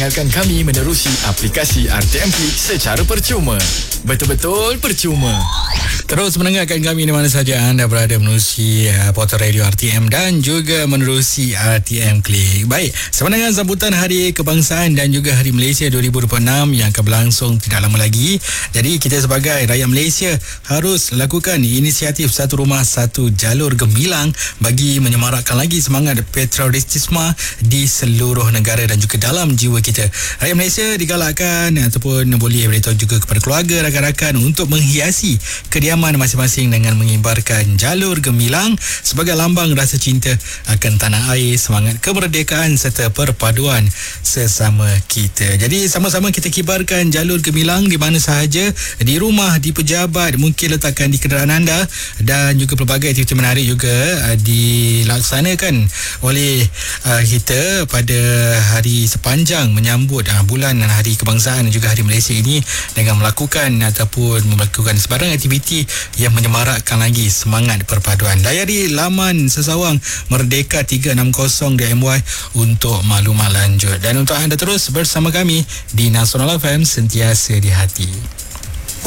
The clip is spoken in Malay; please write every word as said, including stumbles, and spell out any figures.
dengarkan kami menerusi aplikasi R T M Klik secara percuma. Betul-betul percuma. Terus mendengarkan kami di mana saja anda berada menerusi uh, portal radio R T M dan juga menerusi R T M Klik. Baik, sama dengan sambutan Hari Kebangsaan dan juga Hari Malaysia dua ribu dua puluh enam yang akan berlangsung tidak lama lagi. Jadi kita sebagai rakyat Malaysia harus lakukan inisiatif satu rumah satu jalur gemilang bagi menyemarakkan lagi semangat patriotisme di seluruh negara dan juga dalam jiwa kita. Rakyat Malaysia digalakkan ataupun boleh beritahu juga kepada keluarga, rakan-rakan untuk menghiasi kediaman masing-masing dengan mengibarkan jalur gemilang sebagai lambang rasa cinta akan tanah air, semangat kemerdekaan serta perpaduan sesama kita. Jadi sama-sama kita kibarkan jalur gemilang di mana sahaja, di rumah, di pejabat, mungkin letakkan di kenderaan anda, dan juga pelbagai aktiviti menarik juga uh, dilaksanakan oleh uh, kita pada hari sepanjang menyambut uh, bulan Hari Kebangsaan dan juga Hari Malaysia ini dengan melakukan ataupun melakukan sebarang aktiviti yang menyemarakkan lagi semangat perpaduan. Layari laman sesawang Merdeka tiga enam kosong D M Y untuk maklumat lanjut. Dan untuk anda terus bersama kami di Nasional F M, sentiasa di hati.